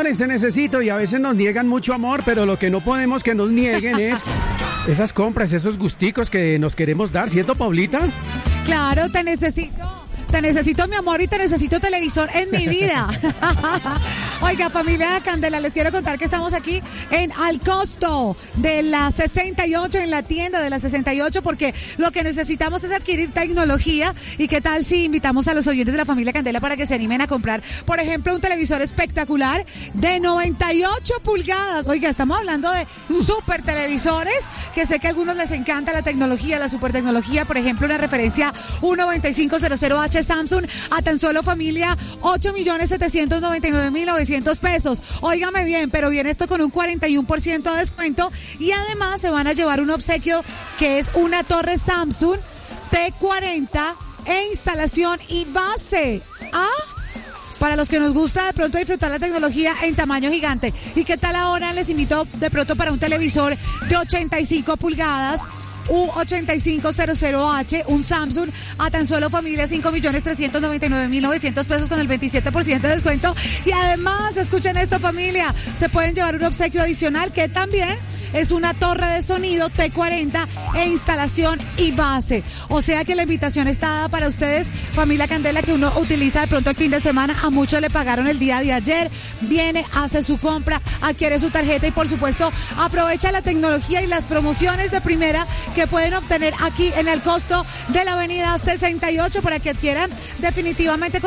amores, te necesito, y a veces nos niegan mucho amor, pero lo que no podemos que nos nieguen es esas compras, esos gusticos que nos queremos dar, ¿cierto, Paulita? Claro, te necesito mi amor y te necesito televisor en mi vida. Oiga, familia Candela, les quiero contar que estamos aquí en Al Costo de la 68, en la tienda de la 68, porque lo que necesitamos es adquirir tecnología. ¿Y qué tal si invitamos a los oyentes de la familia Candela para que se animen a comprar, por ejemplo, un televisor espectacular de 98 pulgadas? Oiga, estamos hablando de super televisores, que sé que a algunos les encanta la tecnología, la super tecnología. Por ejemplo, una referencia 19500H Samsung a tan solo, familia, 8.799.900 pesos. Óigame bien, pero viene esto con un 41% de descuento, y además se van a llevar un obsequio que es una torre Samsung T40 e instalación y base. Para los que nos gusta de pronto disfrutar la tecnología en tamaño gigante. ¿Y qué tal ahora? Les invito de pronto para un televisor de 85 pulgadas U8500H, un Samsung a tan solo, familia, 5.399.900 pesos con el 27% de descuento. Y además, escuchen esto, familia, se pueden llevar un obsequio adicional que también es una torre de sonido T40 e instalación y base. O sea que la invitación está dada para ustedes, familia Candela, que uno utiliza de pronto el fin de semana. A muchos le pagaron el día de ayer, viene, hace su compra, adquiere su tarjeta y por supuesto aprovecha la tecnología y las promociones de primera que pueden obtener aquí en el costo de la avenida 68 para que adquieran definitivamente